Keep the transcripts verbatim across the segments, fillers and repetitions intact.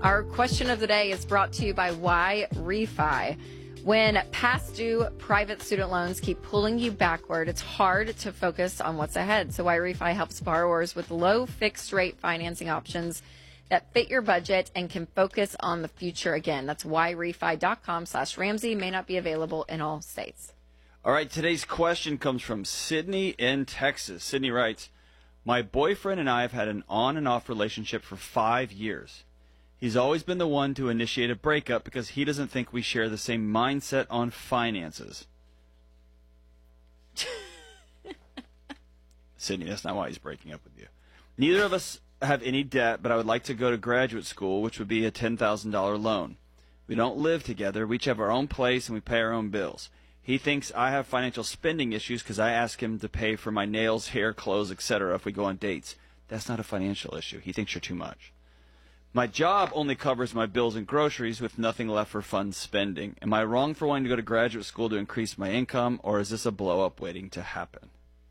Our question of the day is brought to you by Y Refi. When past due private student loans keep pulling you backward, it's hard to focus on what's ahead. So Y Refi helps borrowers with low fixed rate financing options that fit your budget and can focus on the future again. That's yrefi.com slash Ramsey. May not be available in all states. All right, today's question comes from Sydney in Texas. Sydney writes, my boyfriend and I have had an on and off relationship for five years. He's always been the one to initiate a breakup because he doesn't think we share the same mindset on finances. Sydney, that's not why he's breaking up with you. Neither of us have any debt, but I would like to go to graduate school, which would be a ten thousand dollars loan. We don't live together. We each have our own place, and we pay our own bills. He thinks I have financial spending issues because I ask him to pay for my nails, hair, clothes, et cetera if we go on dates. That's not a financial issue. He thinks you're too much. My job only covers my bills and groceries with nothing left for fun spending. Am I wrong for wanting to go to graduate school to increase my income, or is this a blow-up waiting to happen?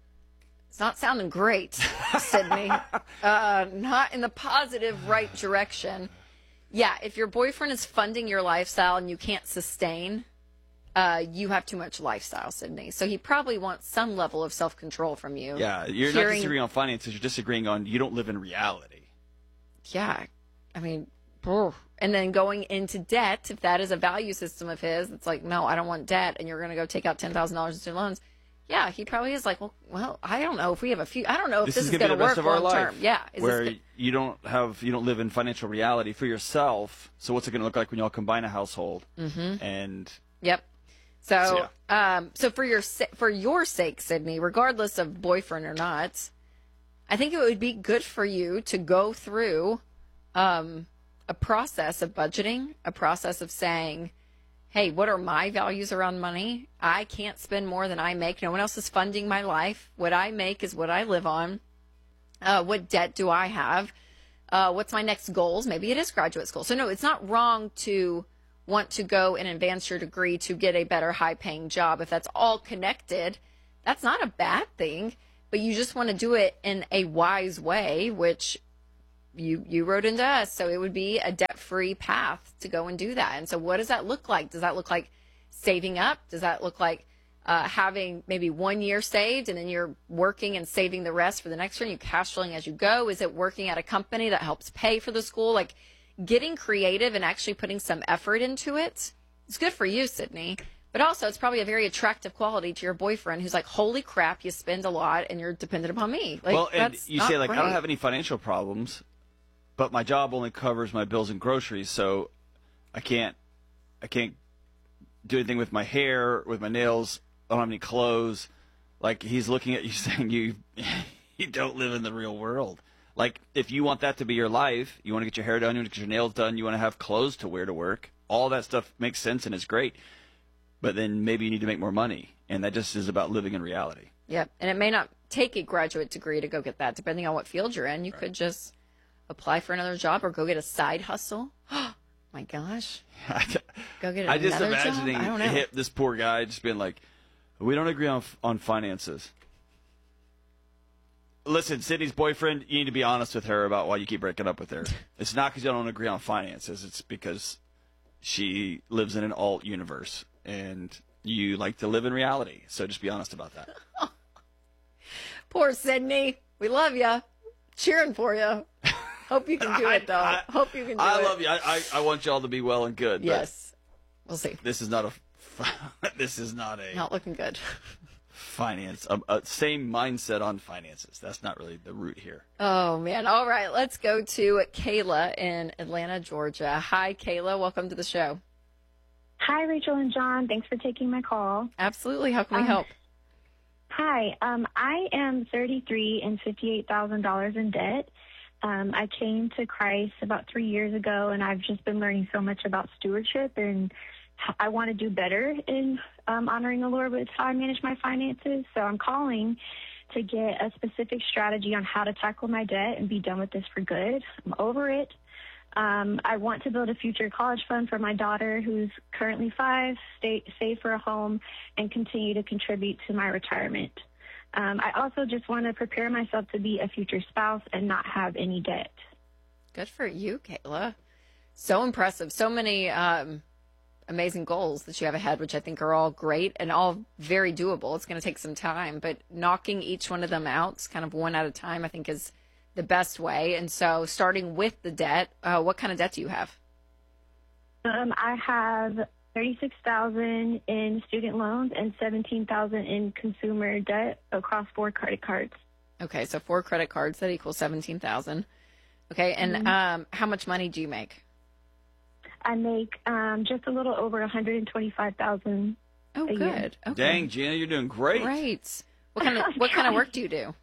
It's not sounding great, Sydney. uh, not in the positive right direction. Yeah, if your boyfriend is funding your lifestyle and you can't sustain, uh, you have too much lifestyle, Sydney. So he probably wants some level of self-control from you. Yeah, you're Hearing... not disagreeing on finances. You're disagreeing on you don't live in reality. Yeah. I mean, and then going into debt, if that is a value system of his, it's like, no, I don't want debt, and you're going to go take out ten thousand dollars in student loans. Yeah, he probably is like, well, well, I don't know if we have a few, I don't know if this, this is, is going to work long term. Yeah, is where this you don't have, you don't live in financial reality for yourself. So what's it going to look like when you all combine a household? Mm-hmm. And yep. So, so, yeah. um, so for your for your sake, Sydney, regardless of boyfriend or not, I think it would be good for you to go through um, a process of budgeting, a process of saying, hey, what are my values around money? I can't spend more than I make. No one else is funding my life. What I make is what I live on. Uh, what debt do I have? Uh, what's my next goals? Maybe it is graduate school. So no, it's not wrong to want to go and advance your degree to get a better high-paying job. If that's all connected, that's not a bad thing. But you just want to do it in a wise way, which you you wrote into us. So it would be a debt-free path to go and do that. And so what does that look like? Does that look like saving up? Does that look like uh, having maybe one year saved and then you're working and saving the rest for the next year and you cash flowing as you go? Is it working at a company that helps pay for the school? Like getting creative and actually putting some effort into it. It's good for you, Sydney. But also it's probably a very attractive quality to your boyfriend who's like, holy crap, you spend a lot and you're dependent upon me. Like, well, and that's you say like, great. I don't have any financial problems, but my job only covers my bills and groceries, so I can't I can't do anything with my hair, with my nails. I don't have any clothes. Like, he's looking at you saying you you don't live in the real world. Like, if you want that to be your life, you want to get your hair done, you want to get your nails done, you want to have clothes to wear to work, all that stuff makes sense and is great. But then maybe you need to make more money, and that just is about living in reality. Yep, and it may not take a graduate degree to go get that, depending on what field you're in. You right. could just apply for another job or go get a side hustle. My gosh. Go get another I just imagining job? I don't know. Hit this poor guy just being like, we don't agree on on finances. Listen, Sydney's boyfriend, you need to be honest with her about why you keep breaking up with her. It's not because you don't agree on finances. It's because she lives in an alt universe, and you like to live in reality. So just be honest about that. Poor Sydney. We love you. Cheering for you. Hope you can do it, though. I, I, Hope you can do I it. I love you. I, I, I want y'all to be well and good. Yes. We'll see. This is not a. This is not a. Not looking good. Finance. A, a same mindset on finances. That's not really the root here. Oh, man. All right. Let's go to Kayla in Atlanta, Georgia. Hi, Kayla. Welcome to the show. Hi, Rachel and John. Thanks for taking my call. Absolutely. How can we um, help? Hi. Um, I am thirty-three and fifty-eight thousand dollars in debt. Um, I came to Christ about three years ago, and I've just been learning so much about stewardship, and I want to do better in um, honoring the Lord with how I manage my finances. So I'm calling to get a specific strategy on how to tackle my debt and be done with this for good. I'm over it. Um, I want to build a future college fund for my daughter, who's currently five, stay, save for a home, and continue to contribute to my retirement. Um, I also just want to prepare myself to be a future spouse and not have any debt. Good for you, Kayla. So impressive. So many um, amazing goals that you have ahead, which I think are all great and all very doable. It's going to take some time, but knocking each one of them out, kind of one at a time, I think is the best way. And so starting with the debt, uh, what kind of debt do you have? Um, I have thirty-six thousand dollars in student loans and seventeen thousand dollars in consumer debt across four credit cards. Okay, so four credit cards, that equals seventeen thousand dollars. Okay, and mm-hmm. um, how much money do you make? I make um, just a little over one hundred twenty-five thousand dollars. Oh, good. Okay. Dang, Gina, you're doing great. Right. What kind of what kind of work do you do?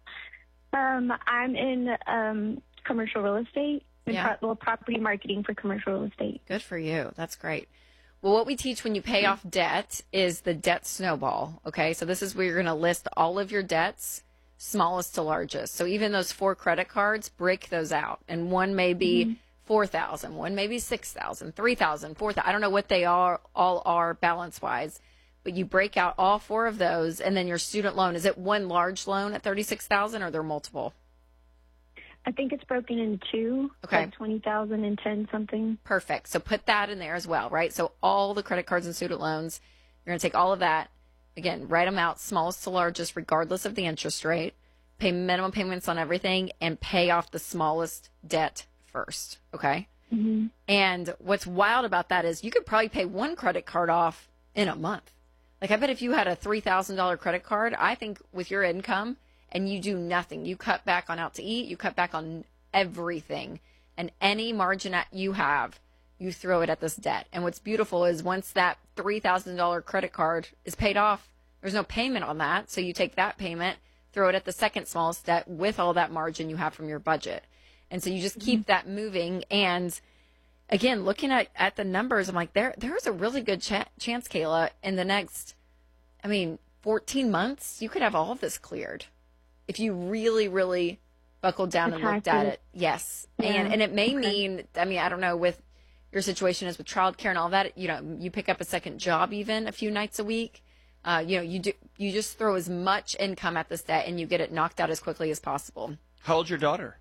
Um, I'm in um, commercial real estate, and Yeah. pro- well, property marketing for commercial real estate. Good for you. That's great. Well, what we teach when you pay off debt is the debt snowball. Okay, so this is where you're going to list all of your debts, smallest to largest. So even those four credit cards, break those out, and one may be mm-hmm. four thousand, one may be six thousand, three thousand, four thousand. I don't know what they are, all are balance wise, but you break out all four of those, and then your student loan, is it one large loan at thirty-six thousand, or are there multiple? I think it's broken into two, Okay. like twenty thousand and ten something. Perfect. So put that in there as well, right? So all the credit cards and student loans, you're going to take all of that, again, write them out, smallest to largest, regardless of the interest rate, pay minimum payments on everything, and pay off the smallest debt first, okay? Mm-hmm. And what's wild about that is you could probably pay one credit card off in a month. Like, I bet if you had a three thousand dollars credit card, I think with your income and you do nothing, you cut back on out to eat, you cut back on everything, and any margin that you have, you throw it at this debt. And what's beautiful is once that three thousand dollars credit card is paid off, there's no payment on that. So you take that payment, throw it at the second smallest debt with all that margin you have from your budget. And so you just keep mm-hmm. that moving. And again, looking at, at the numbers, I'm like, there there's a really good ch- chance, Kayla, in the next, I mean, fourteen months, you could have all of this cleared if you really, really buckled down and looked at it. Yes. Yeah. And and it may Okay. mean, I mean, I don't know, with your situation is with childcare and all that, you know, you pick up a second job even a few nights a week. Uh, you know, you do, you just throw as much income at this debt and you get it knocked out as quickly as possible. How old's your daughter?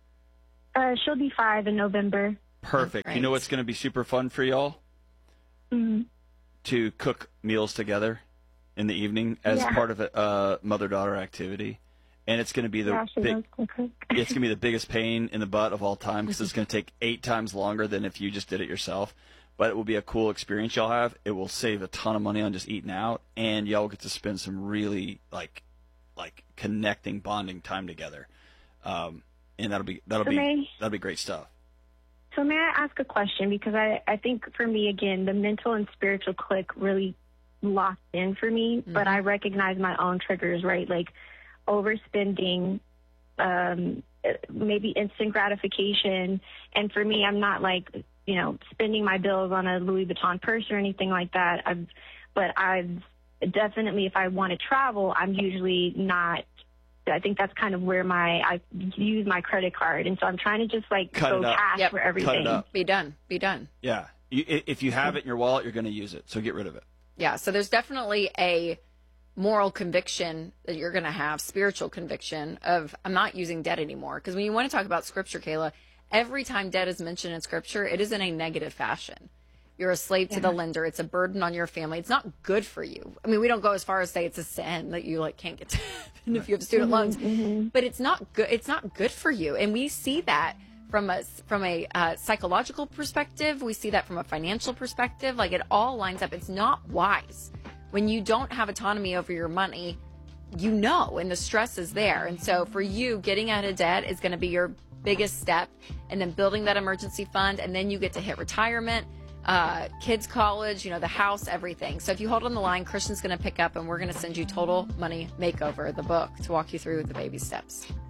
Uh, she'll be five in November. Perfect. Right. You know what's going to be super fun for y'all? Mm-hmm. To cook meals together in the evening as Yeah. part of a uh, mother-daughter activity. And it's going to be the Yeah, she big, knows to cook. it's going to be the biggest pain in the butt of all time because it's going to take eight times longer than if you just did it yourself. But it will be a cool experience y'all have. It will save a ton of money on just eating out, and y'all get to spend some really like, like connecting, bonding time together. Um, and that'll be that'll So be may- that'll be great stuff. So may I ask a question? Because I, I think for me, again, the mental and spiritual click really locked in for me, Mm-hmm. but I recognize my own triggers, right? Like overspending, um, maybe instant gratification. And for me, I'm not like, you know, spending my bills on a Louis Vuitton purse or anything like that. I've, but I've definitely, if I want to travel, I'm usually not. I think that's kind of where my I use my credit card, and so I'm trying to just like Cut go it up. cash Yep. for Cut it everything. up. Be done. Be done. Yeah. You, i- if you have it in your wallet, you're going to use it. So get rid of it. Yeah, so there's definitely a moral conviction that you're going to have, spiritual conviction of, I'm not using debt anymore. Because when you want to talk about Scripture, Kayla, every time debt is mentioned in Scripture, it is in a negative fashion. You're a slave to the lender. It's a burden on your family. It's not good for you. I mean, we don't go as far as say it's a sin that you like can't get to heaven if you have student loans, but it's not good. It's not good for you, and we see that from a from a uh, psychological perspective. We see that from a financial perspective. Like it all lines up. It's not wise when you don't have autonomy over your money. You know, and the stress is there. And so for you, getting out of debt is going to be your biggest step, and then building that emergency fund, and then you get to hit retirement. Uh, kids, college, you know, the house, everything. So if you hold on the line, Christian's going to pick up and we're going to send you Total Money Makeover, the book, to walk you through the baby steps.